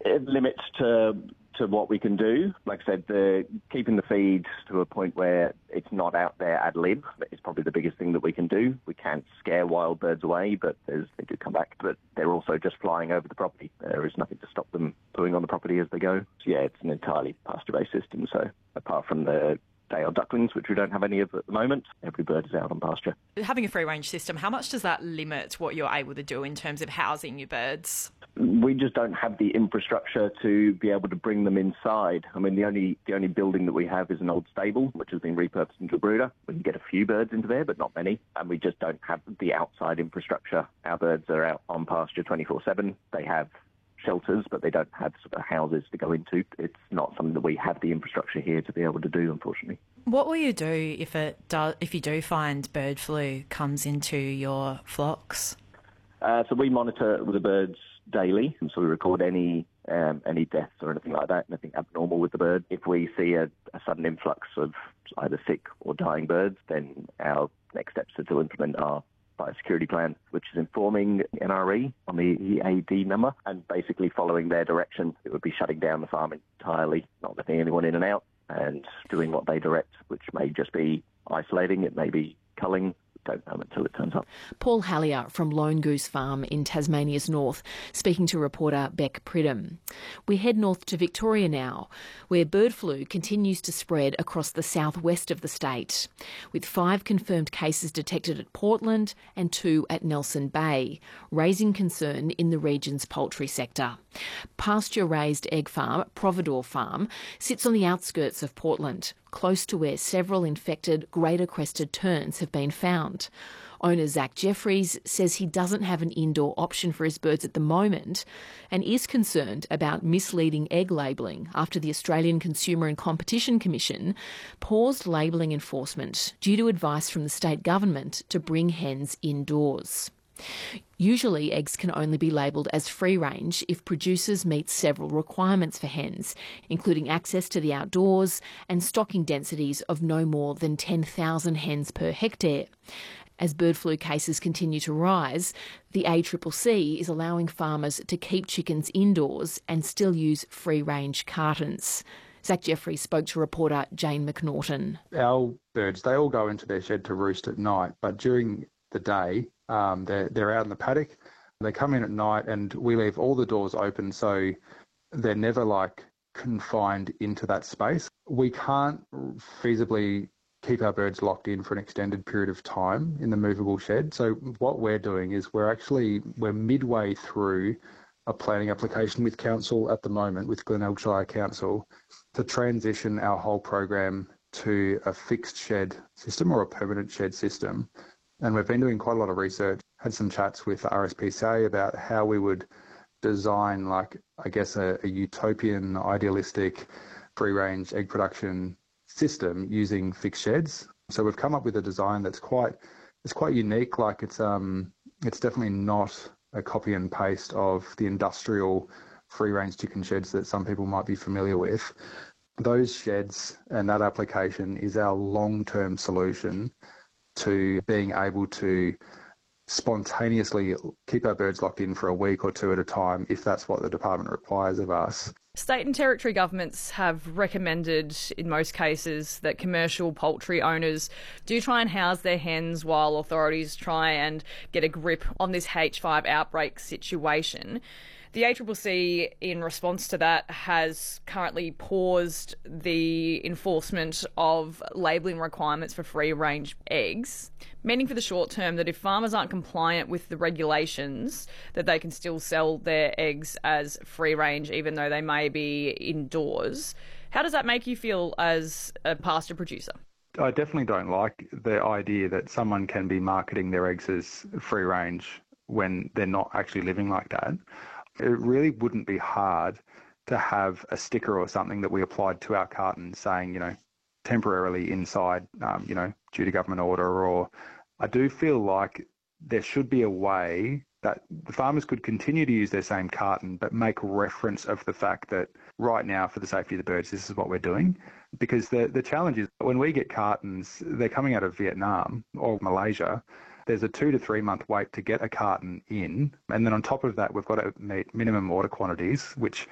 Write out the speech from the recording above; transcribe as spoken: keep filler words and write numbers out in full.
It limits to to what we can do. Like I said, the, keeping the feed to a point where it's not out there ad lib is probably the biggest thing that we can do. We can't scare wild birds away, but there's, they do come back. But they're also just flying over the property. There is nothing to stop them pooing on the property as they go. So yeah, it's an entirely pasture-based system. So apart from the day-old ducklings, which we don't have any of at the moment, every bird is out on pasture. Having a free-range system, how much does that limit what you're able to do in terms of housing your birds? We just don't have the infrastructure to be able to bring them inside. I mean, the only the only building that we have is an old stable, which has been repurposed into a brooder. We can get a few birds into there, but not many. And we just don't have the outside infrastructure. Our birds are out on pasture twenty-four seven. They have shelters, but they don't have sort of houses to go into. It's not something that we have the infrastructure here to be able to do, unfortunately. What will you do if it does, if you do find bird flu comes into your flocks? Uh, so we monitor the birds daily, and so we record any um, any deaths or anything like that, nothing abnormal with the bird. If we see a, a sudden influx of either sick or dying birds, then our next steps are to implement our biosecurity plan, which is informing N R E on the E A D number and basically following their direction. It would be shutting down the farm entirely, not letting anyone in and out, and doing what they direct, which may just be isolating, it may be culling. Don't know until it turns up. Paul Hallier from Lone Goose Farm in Tasmania's north, speaking to reporter Beck Pridham. We head north to Victoria now, where bird flu continues to spread across the southwest of the state, with five confirmed cases detected at Portland and two at Nelson Bay, raising concern in the region's poultry sector. Pasture-raised egg farm, Providore Farm, sits on the outskirts of Portland, close to where several infected greater crested terns have been found. Owner Zach Jeffries says he doesn't have an indoor option for his birds at the moment and is concerned about misleading egg labelling after the Australian Consumer and Competition Commission paused labelling enforcement due to advice from the state government to bring hens indoors. Usually, eggs can only be labelled as free-range if producers meet several requirements for hens, including access to the outdoors and stocking densities of no more than ten thousand hens per hectare. As bird flu cases continue to rise, the A C C C is allowing farmers to keep chickens indoors and still use free-range cartons. Zach Jeffries spoke to reporter Jane McNaughton. Our birds, they all go into their shed to roost at night, but during the day, Um, they're, they're out in the paddock. They come in at night and we leave all the doors open so they're never like confined into that space. We can't feasibly keep our birds locked in for an extended period of time in the movable shed. So what we're doing is we're actually, we're midway through a planning application with council at the moment, with Glenelg Shire Council, to transition our whole program to a fixed shed system or a permanent shed system. And we've been doing quite a lot of research, had some chats with R S P C A about how we would design, like, I guess, a, a utopian, idealistic, free-range egg production system using fixed sheds. So we've come up with a design that's quite, it's quite unique. Like it's, um, it's definitely not a copy and paste of the industrial free-range chicken sheds that some people might be familiar with. Those sheds and that application is our long-term solution to being able to spontaneously keep our birds locked in for a week or two at a time if that's what the department requires of us. State and territory governments have recommended, in most cases, that commercial poultry owners do try and house their hens while authorities try and get a grip on this H five outbreak situation. The A C C C, in response to that, has currently paused the enforcement of labelling requirements for free-range eggs, meaning for the short term that if farmers aren't compliant with the regulations, that they can still sell their eggs as free-range even though they may be indoors. How does that make you feel as a pasture producer? I definitely don't like the idea that someone can be marketing their eggs as free-range when they're not actually living like that. It really wouldn't be hard to have a sticker or something that we applied to our carton saying, you know, temporarily inside, um, you know, due to government order. Or I do feel like there should be a way that the farmers could continue to use their same carton, but make reference of the fact that right now, for the safety of the birds, this is what we're doing. Because the, the challenge is when we get cartons, they're coming out of Vietnam or Malaysia. There's a two to three month wait to get a carton in. And then on top of that, we've got to meet minimum order quantities, which